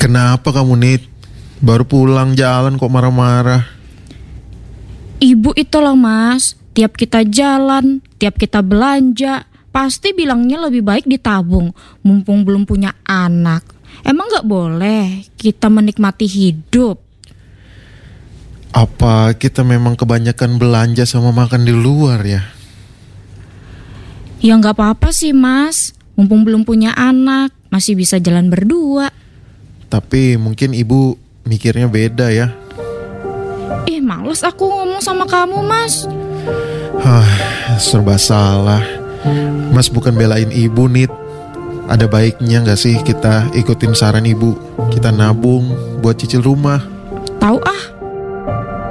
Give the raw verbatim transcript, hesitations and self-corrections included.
Kenapa kamu, Nit? Baru pulang jalan kok marah-marah. Ibu itu loh mas, tiap kita jalan, tiap kita belanja, pasti bilangnya lebih baik ditabung, mumpung belum punya anak. Emang gak boleh kita menikmati hidup? Apa kita memang kebanyakan belanja sama makan di luar ya? Ya gak apa-apa sih mas, mumpung belum punya anak, masih bisa jalan berdua. Tapi mungkin ibu mikirnya beda ya. Ih males aku ngomong sama kamu mas. Hah, serba salah. Mas bukan belain ibu, Nit. Ada baiknya gak sih kita ikutin saran ibu? Kita nabung buat cicil rumah. Tahu ah,